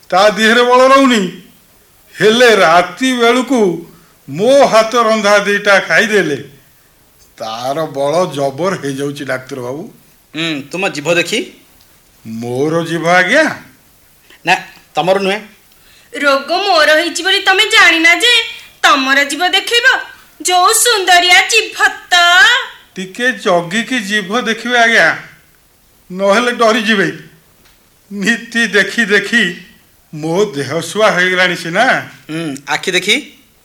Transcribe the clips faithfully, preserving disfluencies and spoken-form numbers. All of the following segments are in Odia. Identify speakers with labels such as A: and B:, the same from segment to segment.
A: ତା ଦେହରେ ବଳ ରହୁନି। ହେଲେ ରାତି ବେଳକୁ ମୋ ହାତ ରନ୍ଧା ଦିଟା ଖାଇଦେଲେ ତାର ବଳ ଜବର ହେଇଯାଉଛି ଡାକ୍ତର ବାବୁ।
B: ହୁଁ ତୁମ ଜିଭ ଦେଖି।
A: ମୋର ଜିଭ ଆଜ୍ଞା?
B: ନା ତମର ନୁହେଁ।
C: ରୋଗ ମୋର ହେଇଛି ବୋଲି ତମେ ଜାଣିନା ଯେ ତମର ଜିଭ ଦେଖେଇବ? ଯୋଉ ସୁନ୍ଦରିଆ ଜିଭ ତ।
A: ଟିକେ ଜଗିକି ଜିଭ ଦେଖିବେ ଆଜ୍ଞା, ନହେଲେ ଡରିଯିବେ। ନୀତି ଦେଖି ଦେଖି ମୋ ଦେହ ଶୁଆ ହେଇଗଲାଣି ସିନା।
B: ହୁଁ ଆଖି ଦେଖି।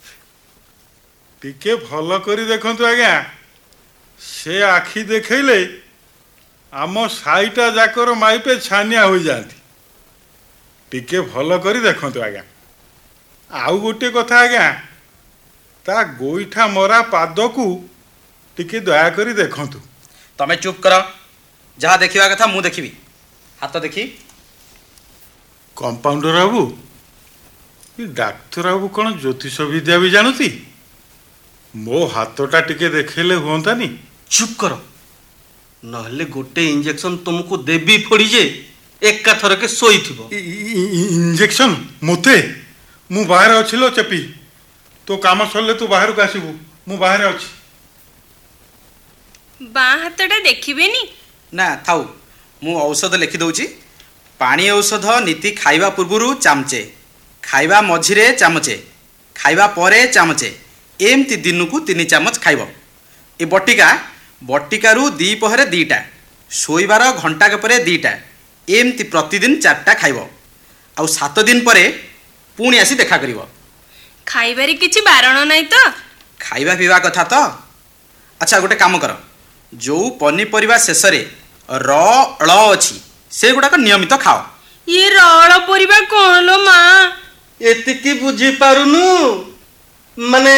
A: ଟିକେ ଭଲ କରି ଦେଖନ୍ତୁ ଆଜ୍ଞା, ସେ ଆଖି ଦେଖେଇଲେ ଆମ ସାଇଟା ଯାକର ମାଇପେ ଛାନିଆ ହୋଇଯାଆନ୍ତି। ଟିକେ ଭଲ କରି ଦେଖନ୍ତୁ ଆଜ୍ଞା। ଆଉ ଗୋଟିଏ କଥା ଆଜ୍ଞା, ତା ଗୋଇଠା ମରା ପାଦକୁ ଟିକେ ଦୟାକରି ଦେଖନ୍ତୁ।
B: ତମେ ଚୁପ୍ କର, ଯାହା ଦେଖିବା କଥା ମୁଁ ଦେଖିବି। ହାତ ଦେଖି।
A: କମ୍ପାଉଣ୍ଡର ବାବୁ, ଏ ଡାକ୍ତର ବାବୁ କ'ଣ ଜ୍ୟୋତିଷ ବିଦ୍ୟା ବି ଜାଣନ୍ତି? ମୋ ହାତଟା ଟିକେ ଦେଖେଇଲେ ହୁଅନ୍ତାନି?
D: ଚୁପ୍ କର, ନହେଲେ ଗୋଟେ ଇଞ୍ଜେକ୍ସନ ତୁମକୁ ଦେବି ଫୋଡ଼ି ଯେ ଏକାଥରକେ ଶୋଇଥିବ।
A: ଇଞ୍ଜେକ୍ସନ ମୋତେ? ମୁଁ ବାହାରେ ଅଛି ଲୋ ଚେପି। ତୋ କାମ ସରିଲେ ତୁ ବାହାରକୁ ଆସିବୁ, ମୁଁ ବାହାରେ ଅଛି।
C: ବାଁ ହାତଟା ଦେଖିବେନି?
B: ନା ଥାଉ, ମୁଁ ଔଷଧ ଲେଖିଦେଉଛି। ପାଣି ଔଷଧ ନୀତି ଖାଇବା ପୂର୍ବରୁ ଚାମଚେ, ଖାଇବା ମଝିରେ ଚାମଚେ, ଖାଇବା ପରେ ଚାମଚେ, ଏମିତି ଦିନକୁ ତିନି ଚାମଚ ଖାଇବ। ଏ ବଟିକା ବଟିକାରୁ ଦ୍ୱିପହରେ ଦୁଇଟା, ଶୋଇବାର ଘଣ୍ଟାକ ପରେ ଦୁଇଟା, ଏମିତି ପ୍ରତିଦିନ ଚାରିଟା ଖାଇବ। ଆଉ ସାତ ଦିନ ପରେ ପୁଣି ଆସି ଦେଖା କରିବ।
C: ଖାଇବାରେ କିଛି ବାରଣ ନାହିଁ ତ?
B: ଖାଇବା ପିଇବା କଥା ତ। ଆଚ୍ଛା ଗୋଟେ କାମ କର, ଯେଉଁ ପନିପରିବା ଶେଷରେ ର ଳ ଅଛି ସେଗୁଡ଼ାକ ନିୟମିତ ଖାଅ।
C: ଇଏ ରଳ ପରିବା କ'ଣ ଲୋ ମା?
D: ଏତିକି ବୁଝିପାରୁନୁ? ମାନେ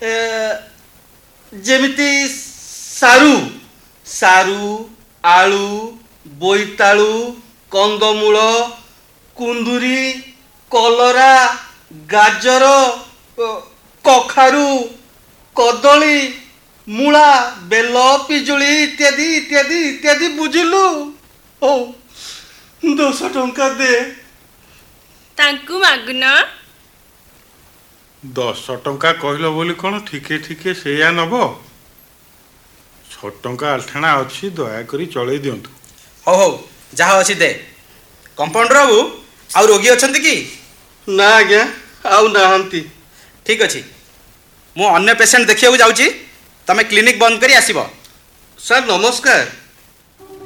D: ଯେମିତି ସାରୁ, ସାରୁ, ଆଳୁ, ବୋଇତାଳୁ, କନ୍ଦମୂଳ, କୁନ୍ଦୁରି, କଲରା, ଗାଜର, କଖାରୁ, କଦଳୀ, ମୂଳା, ବେଲ, ପିଜୁଳି ଇତ୍ୟାଦି ଇତ୍ୟାଦି ଇତ୍ୟାଦି। ବୁଝିଲୁ? ହଉ ଦଶ ଟଙ୍କା ଦେ।
C: ତାଙ୍କୁ ମାଗୁନ।
A: ଦଶ ଟଙ୍କା କହିଲ ବୋଲି କ'ଣ ଠିକେ ଠିକେ ସେଇଆ ନେବ? ଛଅ ଟଙ୍କା ଆଠଣା ଅଛି, ଦୟାକରି ଚଳେଇ ଦିଅନ୍ତୁ।
B: ହଉ ହଉ ଯାହା ଅଛି ଦେ। କମ୍ପାଉଣ୍ଡର ବାବୁ, ଆଉ ରୋଗୀ ଅଛନ୍ତି କି?
D: ନା ଆଜ୍ଞା, ଆଉ ନାହାନ୍ତି।
B: ଠିକ୍ ଅଛି, ମୁଁ ଅନ୍ୟ ପେସେଣ୍ଟ ଦେଖିବାକୁ ଯାଉଛି, ତମେ କ୍ଲିନିକ୍ ବନ୍ଦ କରି ଆସିବ।
D: ସାର୍ ନମସ୍କାର।